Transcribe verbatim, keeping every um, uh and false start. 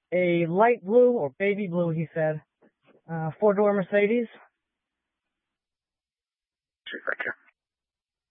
a light blue or baby blue, he said, uh, four-door Mercedes. See if I can